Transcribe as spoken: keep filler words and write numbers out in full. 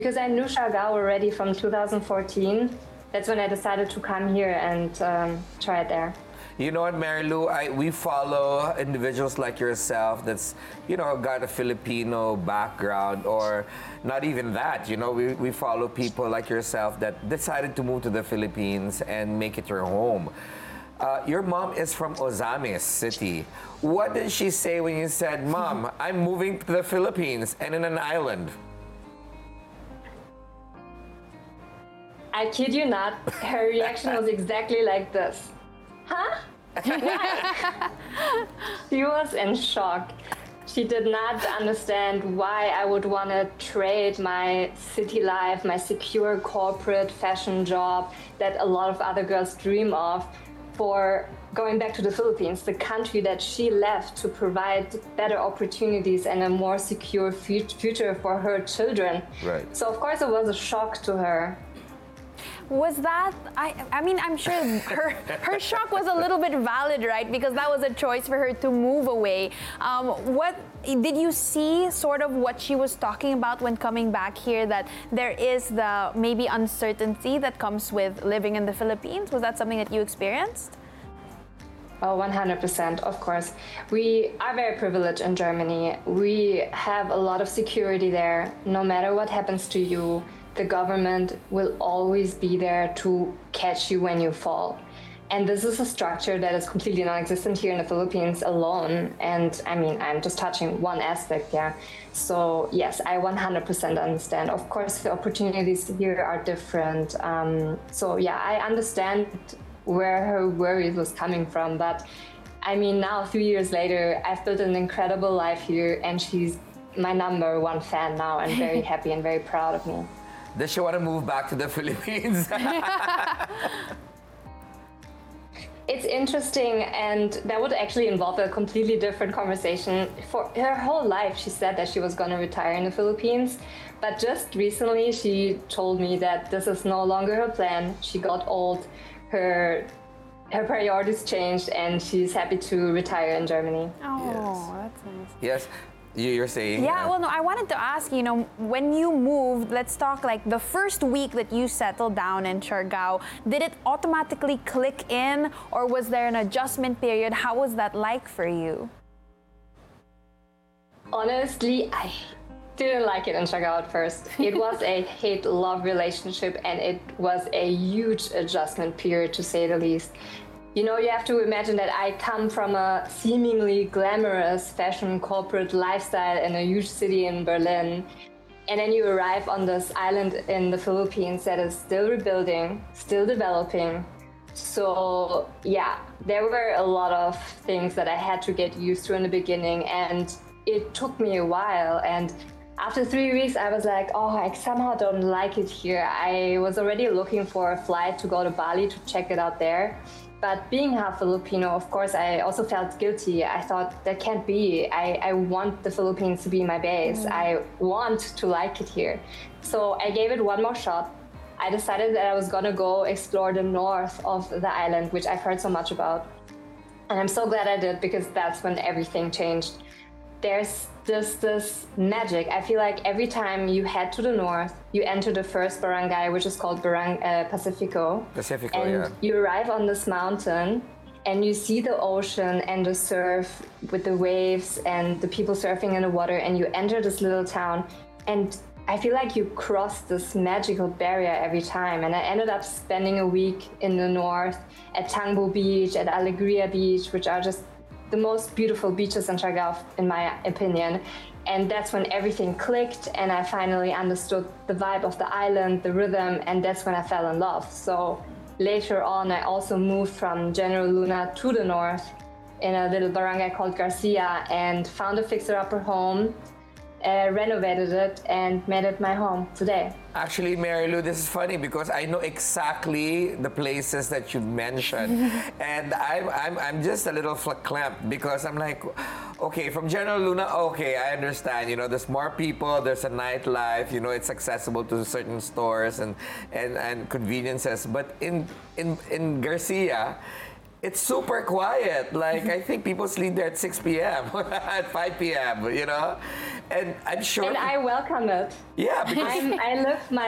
because I knew Siargao already from two thousand fourteen. That's when I decided to come here and um, try it there. You know what, Mary Lou, I, we follow individuals like yourself that's, you know, got a Filipino background, or not even that. You know, we, we follow people like yourself that decided to move to the Philippines and make it your home. Uh, your mom is from Ozamis City. What did she say when you said, Mom, I'm moving to the Philippines and in an island? I kid you not, her reaction was exactly like this. Huh? She was in shock. She did not understand why I would want to trade my city life, my secure corporate fashion job that a lot of other girls dream of, for going back to the Philippines, the country that she left to provide better opportunities and a more secure future for her children. Right. So of course it was a shock to her. Was that, I I mean, I'm sure her her shock was a little bit valid, right? Because that was a choice for her to move away. Um, what, did you see sort of what she was talking about when coming back here, that there is the maybe uncertainty that comes with living in the Philippines? Was that something that you experienced? Oh, one hundred percent, of course. We are very privileged in Germany. We have a lot of security there. No matter what happens to you, the government will always be there to catch you when you fall. And this is a structure that is completely non-existent here in the Philippines alone. And I mean, I'm just touching one aspect, yeah. So yes, I one hundred percent understand. Of course, the opportunities here are different. Um, so yeah, I understand where her worries was coming from. But I mean, now three years later, I've built an incredible life here, and she's my number one fan now, and very happy and very proud of me. Does she want to move back to the Philippines? It's interesting, and that would actually involve a completely different conversation. For her whole life, she said that she was going to retire in the Philippines, but just recently she told me that this is no longer her plan. She got old, her her priorities changed, and she's happy to retire in Germany. Oh, Yes. that's nice. Yes, you, you're saying? Yeah, uh, well, no, I wanted to ask, you know, when you moved, let's talk like the first week that you settled down in Siargao, did it automatically click in, or was there an adjustment period? How was that like for you? Honestly, I didn't like it in Siargao at first. It was a hate-love relationship, and it was a huge adjustment period, to say the least. You know, you have to imagine that I come from a seemingly glamorous fashion corporate lifestyle in a huge city in Berlin. And then you arrive on this island in the Philippines that is still rebuilding, still developing. So yeah, there were a lot of things that I had to get used to in the beginning, and it took me a while. And after three weeks, I was like, oh, I somehow don't like it here. I was already looking for a flight to go to Bali to check it out there. But being half Filipino, of course, I also felt guilty. I thought, that can't be. I, I want the Philippines to be my base. Mm. I want to like it here. So I gave it one more shot. I decided that I was gonna go explore the north of the island, which I've heard so much about. And I'm so glad I did, because that's when everything changed. There's just this magic. I feel like every time you head to the north, you enter the first barangay, which is called Barang uh, Pacifico. Pacifico, and yeah. You arrive on this mountain, and you see the ocean and the surf with the waves and the people surfing in the water, and you enter this little town. And I feel like you cross this magical barrier every time. And I ended up spending a week in the north at Tangbo Beach, at Alegria Beach, which are just the most beautiful beaches in Siargao, in my opinion. And that's when everything clicked, and I finally understood the vibe of the island, the rhythm, and that's when I fell in love. So later on, I also moved from General Luna to the north in a little barangay called Garcia, and found a fixer-upper home, uh, renovated it, and made it my home today. Actually, Mary Lou, this is funny because I know exactly the places that you mentioned. And I'm, I'm, I'm just a little clamped because I'm like, okay, from General Luna, okay, I understand. You know, there's more people, there's a nightlife, you know, it's accessible to certain stores and, and, and conveniences. But in, in, in Garcia, it's super quiet. Like, I think people sleep there at six p.m. at five p.m., you know? And I'm sure... And I welcome it. Yeah, because... I'm, I live my